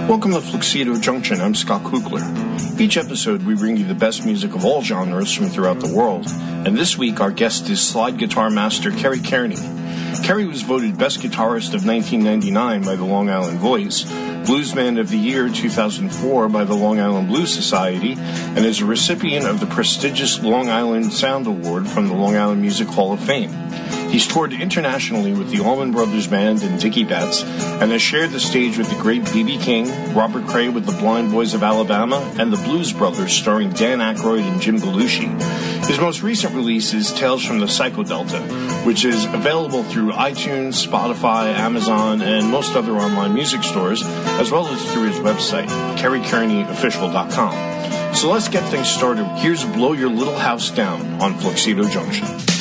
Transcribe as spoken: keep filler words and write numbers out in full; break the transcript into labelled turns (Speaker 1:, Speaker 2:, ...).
Speaker 1: Welcome to Fluxido Junction. I'm Scott Kugler. Each episode, we bring you the best music of all genres from throughout the world. And this week, our guest is slide guitar master Kerry Kearney. Kerry was voted Best Guitarist of nineteen ninety-nine by the Long Island Voice, Bluesman of the Year two thousand four by the Long Island Blues Society, and is a recipient of the prestigious Long Island Sound Award from the Long Island Music Hall of Fame. He's toured internationally with the Allman Brothers Band and Dickie Betts, and has shared the stage with the great B B King, Robert Cray with the Blind Boys of Alabama, and the Blues Brothers starring Dan Aykroyd and Jim Belushi. His most recent release is Tales from the Psychodelta, which is available through iTunes, Spotify, Amazon, and most other online music stores, as well as through his website, kerry kearney official dot com. So let's get things started. Here's Blow Your Little House Down on Fluxido Junction.